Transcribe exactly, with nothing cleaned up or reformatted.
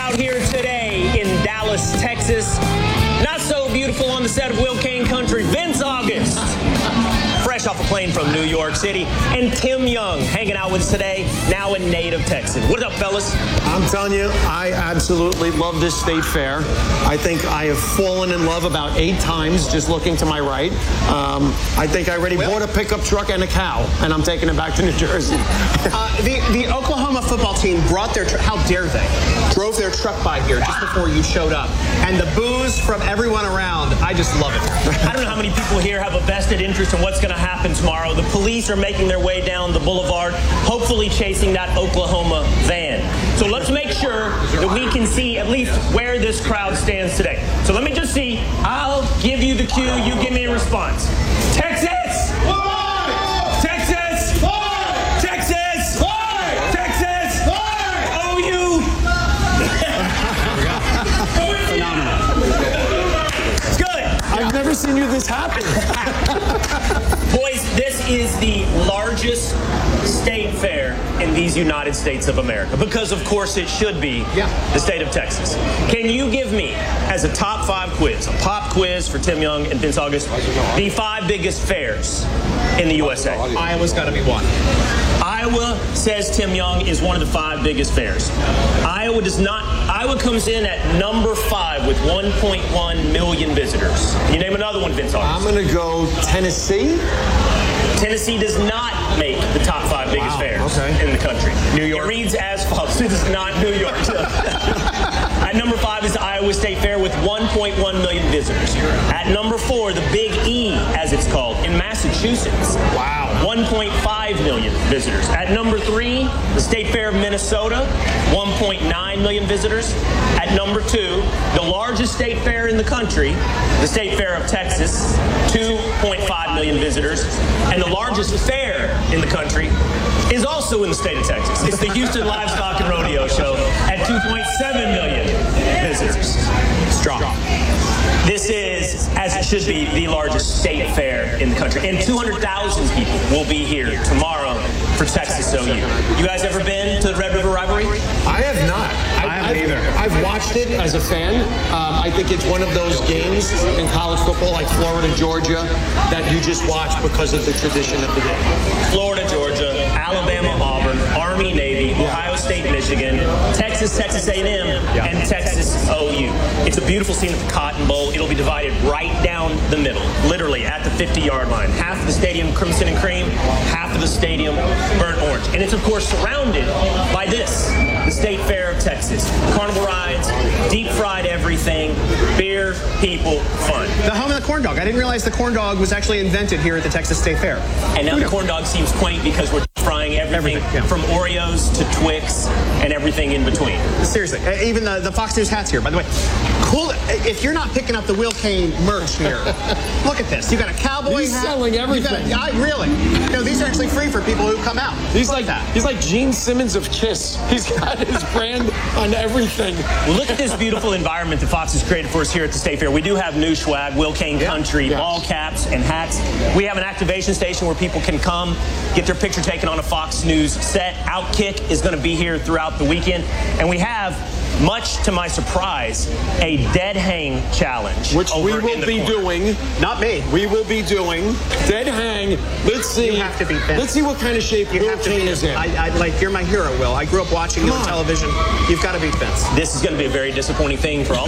out here today in Dallas, Texas. Not so beautiful on the set of Will Kane Country, Vince August, fresh off a plane from New York City, and Tim Young hanging out with us today, now a native Texan. What's up, fellas? I'm telling you, I absolutely love this state fair. I think I have fallen in love about eight times just looking to my right. Um, I think I already bought a pickup truck and a cow, and I'm taking it back to New Jersey. uh, the, the Oklahoma football team brought their truck, how dare they, drove their truck by here just before you showed up. And the boos from everyone around, I just love it. I don't know how many people here have a vested interest in what's going to happen tomorrow. The police are making their way down the boulevard, hopefully chasing that Oklahoma van. So let's make sure that we can see at least where this crowd stands today. So let me just see. I'll give you the cue. You give me a response. Texas! Texas! Texas! Texas! O U! It's good. I've never seen you this happy. Boys, this is the largest state fair in these United States of America, because of course it should be yeah. the state of Texas. Can you give me, as a top five quiz, a pop quiz for Tim Young and Vince August, the five biggest fairs in the U S A? Iowa's got to be one. Iowa, says Tim Young, is one of the five biggest fairs. Iowa does not. Iowa comes in at number five with one point one million visitors. Can you name another one, Vince August? I'm going to go Tennessee. Tennessee does not make the top five biggest Wow, fairs okay. in the country. New York. It reads as follows. It is not New York. At number five is the Iowa State Fair with one point one million visitors. At number four, the Big E, as it's called, in Massachusetts. Wow. one point five million visitors. At number three, the State Fair of Minnesota, one point nine million visitors. At number two, the largest state fair in the country, the State Fair of Texas, two point five million visitors. And the largest fair in the country is also in the state of Texas. It's the Houston Livestock and Rodeo Show at two point seven million visitors. Strong. This is, as it should be, the largest state fair in the country. And two hundred thousand people will be here tomorrow for Texas O U. You guys ever been to the Red River Rivalry? I have not. I, I haven't I've, either. I've watched it as a fan. Um, I think it's one of those games in college football, like Florida, Georgia, that you just watch because of the tradition of the game. Florida, Georgia, Alabama, Auburn, Army, Navy, Ohio State, Michigan, Texas, Texas A and M, Yeah. and Texas O U. It's a beautiful scene at the Cotton Bowl. It'll be divided right down the middle, literally at the fifty-yard line. Half of the stadium crimson and cream, half of the stadium burnt orange. And it's, of course, surrounded by this, the State Fair of Texas. Carnival rides, deep-fried everything, beer, people, fun. The home of the corn dog. I didn't realize the corn dog was actually invented here at the Texas State Fair. And now the corn dog seems quaint because we're frying everything, Everything, yeah. from Oreos to Twix and everything in between. Seriously, uh, even the, the Fox News hats here, by the way. Cool. If you're not picking up the Will Kane merch here, look at this. You got a cowboy He's hat. selling You got everything. a- I really. You know, these are actually free for people who come out. He's like that. he's like Gene Simmons of Kiss. He's got his brand on everything. Well, look at this beautiful environment that Fox has created for us here at the State Fair. We do have new swag, Will Kane Country, Yeah. all caps and hats. We have an activation station where people can come, get their picture taken on a Fox News set. Outkick is going to be here throughout the weekend. And we have, much to my surprise, a dead hang challenge. Which we over will in the be corner. doing. Not me. We will be doing dead hang. Let's see. You have to beat Vince. Let's see what kind of shape You Will have to Kane beat is him. in. I, I, like, you're my hero, Will. I grew up watching you Come on on. television. You've got to beat Vince. This is going to be a very disappointing thing for all